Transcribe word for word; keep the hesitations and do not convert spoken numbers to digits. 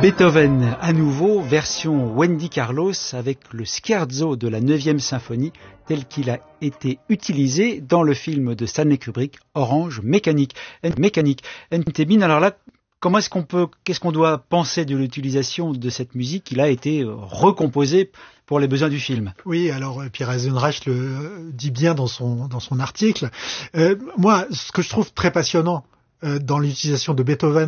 Beethoven à nouveau, version Wendy Carlos avec le scherzo de la neuvième symphonie tel qu'il a été utilisé dans le film de Stanley Kubrick, Orange Mécanique. Mécanique. Ntebin, alors là, comment est-ce qu'on peut, qu'est-ce qu'on doit penser de l'utilisation de cette musique qui a été recomposée pour les besoins du film? Oui, alors Pierre Eisenreich le dit bien dans son dans son article. Euh, moi, ce que je trouve très passionnant euh, dans l'utilisation de Beethoven